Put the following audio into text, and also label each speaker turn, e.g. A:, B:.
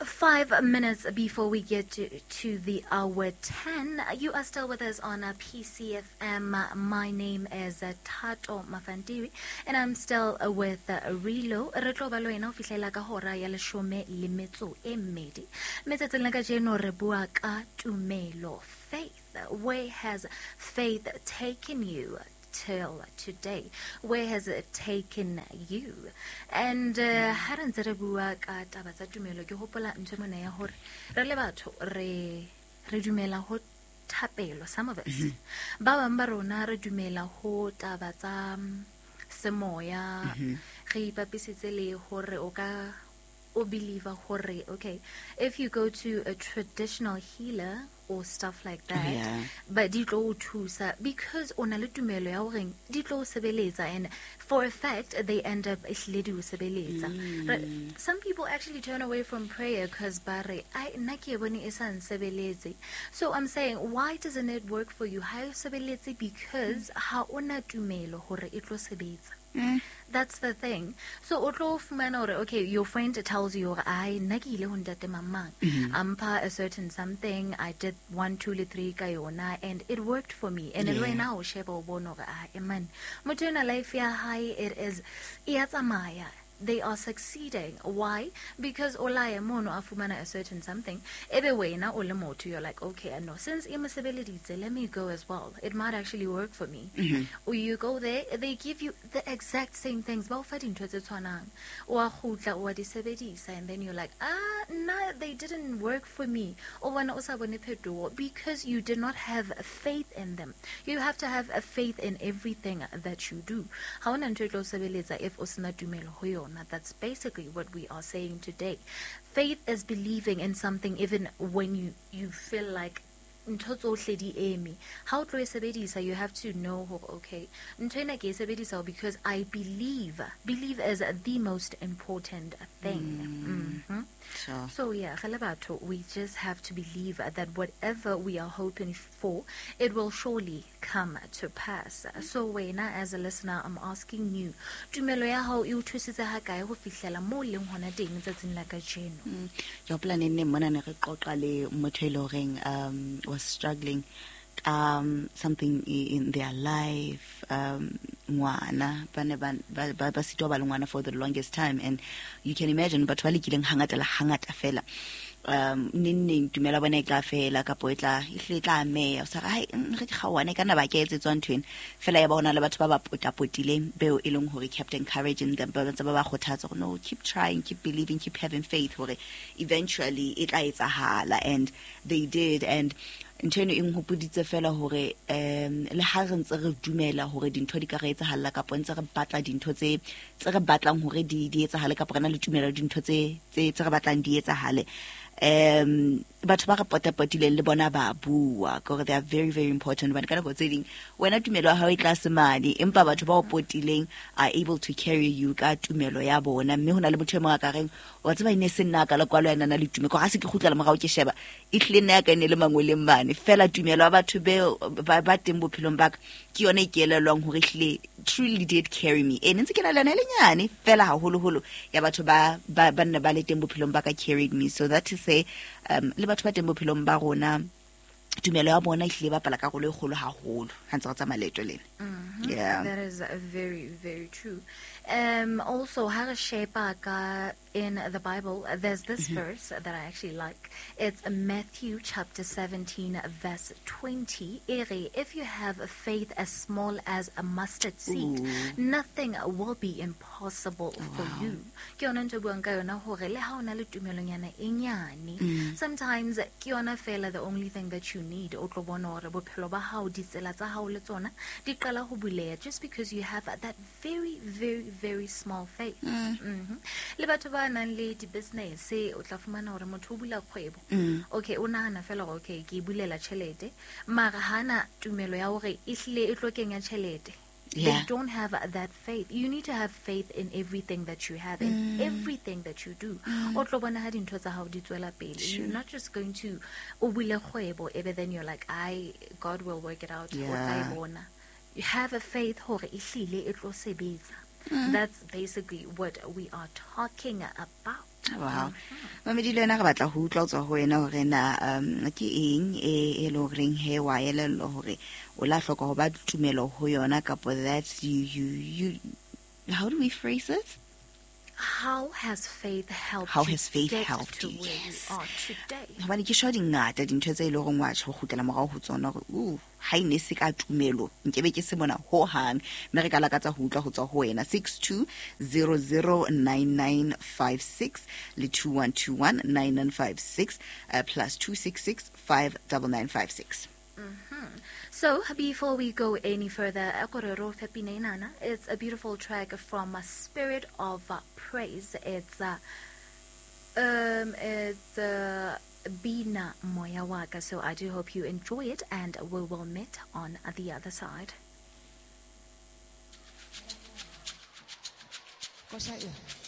A: 5 minutes before we get to the hour 10. You are still with us on PCFM. My name is Tato Mafantiri, and I'm still with Relo. Re tlo ba le wena ho fihlela ka hora ya 12. Metsatsing la kajeno re bua ka tumelo, faith. Where has faith taken you till today? Where has it taken you? And ha re ntse re bua ka taba tsa tumelo, ke hopola ntho mona ya hore re le batho re dumela ho thapelo. Some of us ba bang ba rona re dumela ho taba tsa semoya, re ipapisitse le hore o ka o believe hore, okay, if you go to a traditional healer or stuff like that, but di tlo thusa because ona le tumelo ya hore di tlo sebeletsa, and for a fact they end up ehlile di sebeletsa. Some people actually turn away from prayer because bare I nna ke bone e sa nsebeletse. So I'm saying, why doesn't it work for you? Ha e sebeletse because ha ona tumelo hore e tlo sebetsa. That's the thing. So okay, your friend tells you, I nagile hundate mamang. Ampa a certain something, I did 1, 2, 3 kayona, and it worked for me. And right now shebo bono man. Mutuna life ya high it is iatamaya. They are succeeding. Why? Because olaya mono afumana a certain something. Everyway na olemoto, you're like, okay, I know. Since impossibilities, let me go as well. It might actually work for me. Or you go there, they give you the exact same things. And then you're like, no, they didn't work for me. Because you did not have faith in them. You have to have a faith in everything that you do. That's basically what we are saying today. Faith is believing in something even when you feel like how do you have to know, okay, because I believe is the most important thing.
B: Sure.
A: So yeah, we just have to believe that whatever we are hoping for, it will surely come to pass. So when as a listener, I'm asking you, tumelo ya hao e o thusitse ha kae ho fihlela mo leng hona teng tsatsing la kajeno?
B: Your plan in mona ne re qoqa le motho e le horeng was struggling something in their life, ngwana ba sitwa ba le ngwana for the longest time, and you can imagine but ba le kileng hangata fela ning tumela bona e tla fela ka poetla e tla me o sa ga re gawane kana ba ke etsetswa nthweng fela ya bona le batho ba ba potileng beo e leng hore kept encouraging them, ba ntse ba ba kgothatsa gore no, keep trying, keep believing, keep having faith hore eventually it tla etsahala, and they did. And nteno e nghopoditse fela hore le ha re ntse re dumela hore dintho di ka re etsahala ka ntse re batla dintho tse re batlang hore di etsahale ka rena le tumela dintho tse re batlang di etsahale, batho ba re potileng le bona ba bua gore they are very very important. Ba kana go tse ding wena tumelo ha o tlase madi empa batho ba o potileng are able to carry you ka tumelo ya bona. Mme hona le motho mo ka reng wa tseba ine se nna ka le kwalo yana na le tumelo go ga se ke khutla le mogao ke sheba e tlile nna ka ine le mangwe le mane fela tumelo ba batho be ba teng bophelong ba ke yone e kelelwang hore hle truly did carry me. Ntse ke na le nyane fela haholo ya batho ba nne ba le teng bophelong ba ka carried me. So that is say le batho ba teng bophelong ba rona tumelo ya bona ihle ba pala ka go le golo haholo ha ntse re tsa maleto lena. Yeah,
A: that is very very true. Also Harashepaka in the Bible, there's this verse that I actually like. It's Matthew chapter 17 verse 20. If you have a faith as small as a mustard seed, nothing will be impossible for you. Sometimes the only thing that you need just because you have that very very very small faith. Le batho ba nang le di business o tla fumana hore motho o bula kgwebo, okay o nahana fela gore okay ke bulela tšhelete mara hana tumelo ya hore ihle e tlo kenya tšhelete. They don't have that faith. You need to have faith in everything that you have, in everything that you do. You're not just going to then you're like, God will work it out. You have a faith. That's basically what we are talking about.
B: Wow. Mamedi le yena re batla ho utlwa tswa ho wena hore na ke eng e le horeng he wa elello hore o la hloka ho ba tumelo ho yona kapo that you how do we phrase it?
A: How has faith helped
B: How
A: you
B: has faith
A: get
B: helped
A: to
B: you?
A: where
B: Yes.
A: you are today?
B: Hobane ke sure dingata dintho tse ile horeng wa tjho kgutlela morao ho tsona hore ha ine se ka tumelo nkebe ke se bona ho hang mme re ka lakatsa ho utlwa ho tswa ho wena 62009956 le 21219956 plus 266 59956.
A: So, before we go any further, it's a beautiful track from a Spirit of Praise. It's Bina Moyawaka. So I do hope you enjoy it, and we will meet on the other side.
C: Kosha